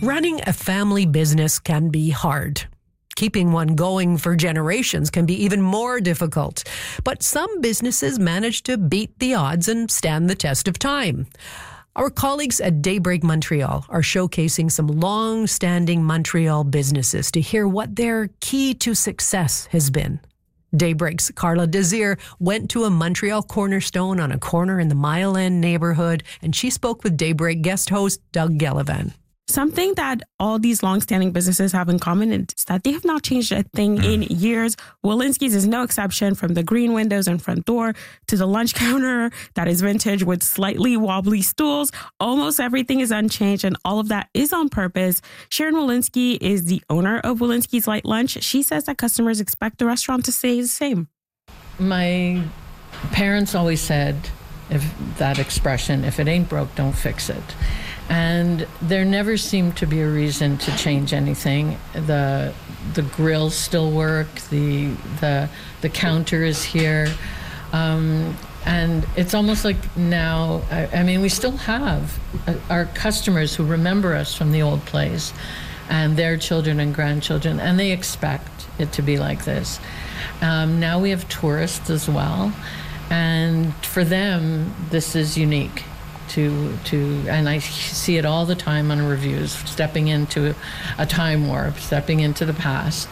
Running a family business can be hard. Keeping one going for generations can be even more difficult. But some businesses manage to beat the odds and stand the test of time. Our colleagues at Daybreak Montreal are showcasing some long-standing Montreal businesses to hear what their key to success has been. Daybreak's Carla Desir went to a Montreal Cornerstone on a corner in the Mile End neighborhood, and she spoke with Daybreak guest host Doug Gellivan. Something that all these long-standing businesses have in common is that they have not changed a thing in years. Wolinski's is no exception, from the green windows and front door to the lunch counter that is vintage with slightly wobbly stools. Almost everything is unchanged, and all of that is on purpose. Sharon Wolinski is the owner of Wolinski's Light Lunch. She says that customers expect the restaurant to stay the same. My parents always said, if it ain't broke, don't fix it. And there never seemed to be a reason to change anything. The grills still work. The counter is here, and it's almost like now. I mean, we still have our customers who remember us from the old place, and their children and grandchildren, and they expect it to be like this. Now we have tourists as well, and for them, this is unique. And I see it all the time on reviews, stepping into a time warp, stepping into the past.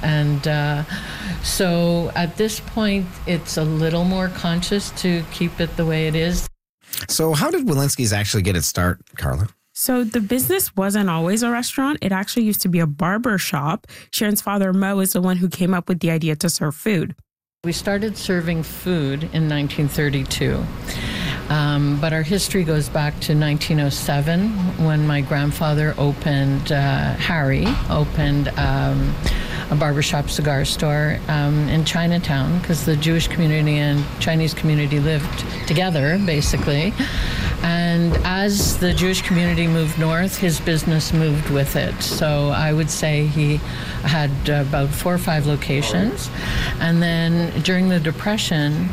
So at this point, it's a little more conscious to keep it the way it is. So how did Wolinski's actually get its start, Carla? So the business wasn't always a restaurant. It actually used to be a barber shop. Sharon's father, Mo, is the one who came up with the idea to serve food. We started serving food in 1932. But our history goes back to 1907 when my grandfather Harry opened a barbershop cigar store in Chinatown, because the Jewish community and Chinese community lived together, basically. And as the Jewish community moved north, his business moved with it. So I would say he had about 4 or 5 locations. And then during the Depression,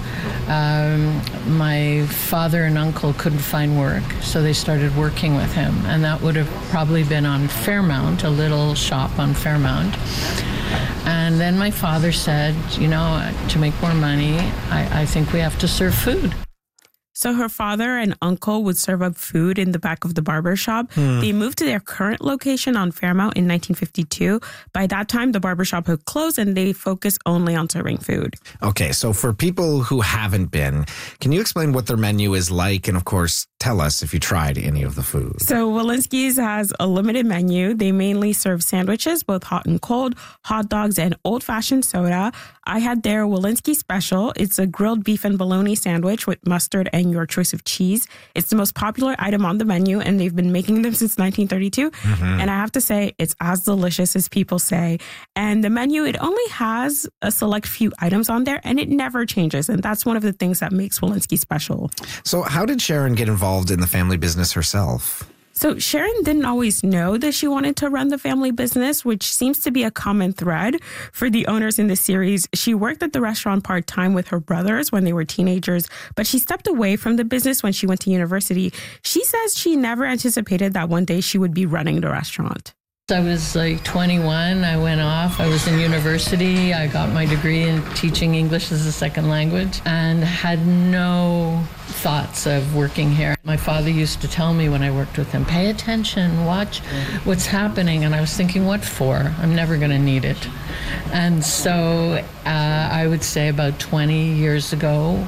my father and uncle couldn't find work, so they started working with him. And that would have probably been on Fairmount, a little shop on Fairmount. And then my father said, to make more money, I think we have to serve food. So her father and uncle would serve up food in the back of the barber shop. They moved to their current location on Fairmount in 1952. By that time, the barber shop had closed and they focused only on serving food. Okay, so for people who haven't been, can you explain what their menu is like? And of course, tell us if you tried any of the food. So Wolinski's has a limited menu. They mainly serve sandwiches, both hot and cold, hot dogs, and old-fashioned soda. I had their Wolinski special. It's a grilled beef and bologna sandwich with mustard and your choice of cheese. It's the most popular item on the menu, and they've been making them since 1932. And I have to say, it's as delicious as people say. And the menu, it only has a select few items on there, and it never changes. And that's one of the things that makes Wolinski special. So how did Sharon get involved in the family business herself? So Sharon didn't always know that she wanted to run the family business, which seems to be a common thread for the owners in the series. She worked at the restaurant part-time with her brothers when they were teenagers, but she stepped away from the business when she went to university. She says she never anticipated that one day she would be running the restaurant. I was like 21. I went off. I was in university. I got my degree in teaching English as a second language and had no thoughts of working here. My father used to tell me when I worked with him, pay attention, watch what's happening. And I was thinking, what for? I'm never going to need it. And so I would say about 20 years ago,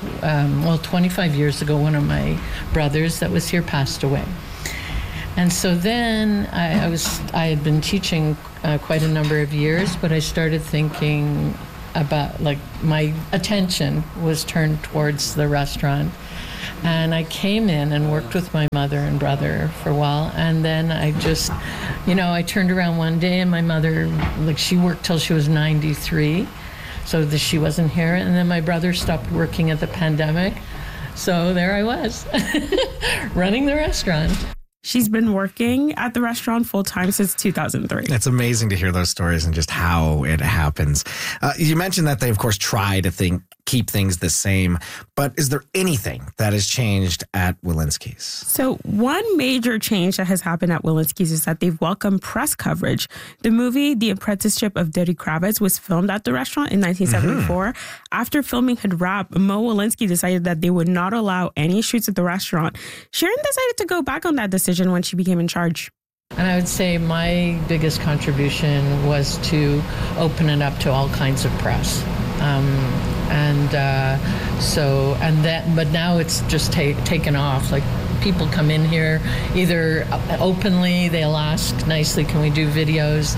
25 years ago, one of my brothers that was here passed away. And so then I had been teaching quite a number of years, but I started thinking about, my attention was turned towards the restaurant. And I came in and worked with my mother and brother for a while. And then I just, I turned around one day and my mother, she worked till she was 93. So she wasn't here. And then my brother stopped working at the pandemic. So there I was, running the restaurant. She's been working at the restaurant full-time since 2003. It's amazing to hear those stories and just how it happens. You mentioned that they, of course, try to keep things the same, but is there anything that has changed at Wilinski's? So one major change that has happened at Wilinski's is that they've welcomed press coverage. The movie The Apprenticeship of Diddy Kravitz was filmed at the restaurant in 1974. After filming had wrapped, Mo Wolinsky decided that they would not allow any shoots at the restaurant. Sharon decided to go back on that decision when she became in charge. And I would say my biggest contribution was to open it up to all kinds of press. But now it's just taken off. Like, people come in here either openly, they'll ask nicely, can we do videos?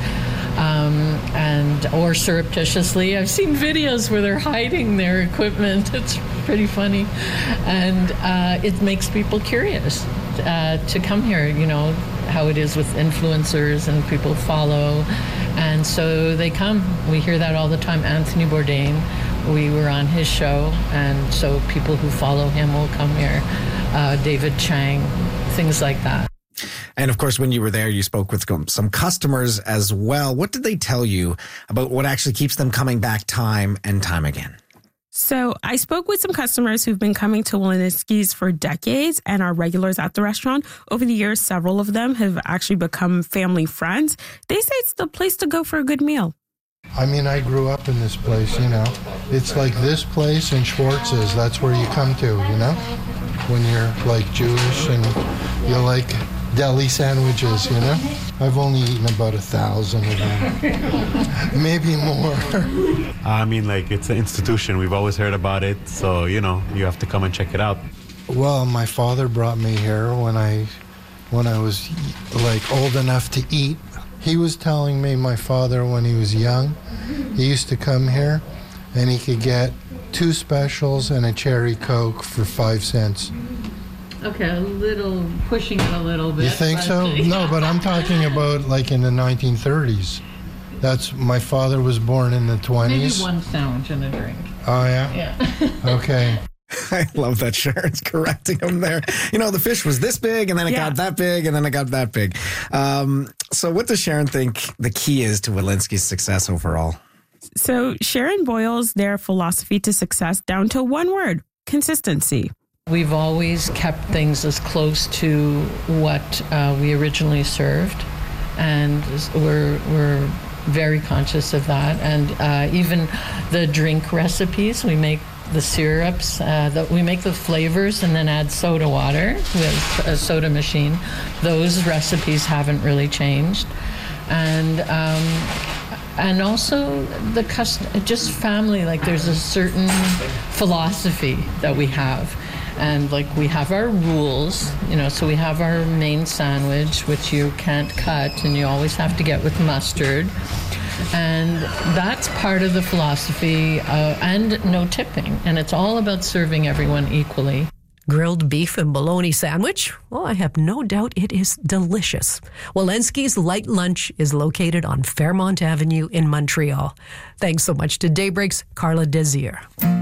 Or surreptitiously. I've seen videos where they're hiding their equipment. It's pretty funny. And it makes people curious to come here, how it is with influencers and people follow. And so they come. We hear that all the time. Anthony Bourdain, we were on his show, and so people who follow him will come here. David Chang, things like that. And of course, when you were there, you spoke with some customers as well. What did they tell you about what actually keeps them coming back time and time again? So I spoke with some customers who've been coming to Wilinski's for decades and are regulars at the restaurant. Over the years, several of them have actually become family friends. They say it's the place to go for a good meal. I mean, I grew up in this place, It's like this place and Schwartz's. That's where you come to, when you're like Jewish and you like deli sandwiches, I've only eaten about 1,000 of them, maybe more. I mean, it's an institution. We've always heard about it, so, you have to come and check it out. Well, my father brought me here when I was, old enough to eat. He was telling me, my father, when he was young, he used to come here, and he could get 2 specials and a cherry Coke for 5 cents. Okay, pushing it a little bit. You think so? No, but I'm talking about in the 1930s. My father was born in the 20s. Maybe 1 sandwich and a drink. Oh, yeah? Yeah. Okay. I love that Sharon's correcting him there. The fish was this big, and then it got that big, and then it got that big. So what does Sharon think the key is to Wilinski's success overall? So Sharon boils their philosophy to success down to one word: consistency. We've always kept things as close to what we originally served, and we're very conscious of that. And even the drink recipes, we make the syrups, we make the flavors and then add soda water with a soda machine. Those recipes haven't really changed. And also just family, there's a certain philosophy that we have. And we have our rules, so we have our main sandwich, which you can't cut and you always have to get with mustard. And that's part of the philosophy, and no tipping. And it's all about serving everyone equally. Grilled beef and bologna sandwich? Well, I have no doubt it is delicious. Wilinski's Light Lunch is located on Fairmont Avenue in Montreal. Thanks so much to Daybreak's Carla Desir.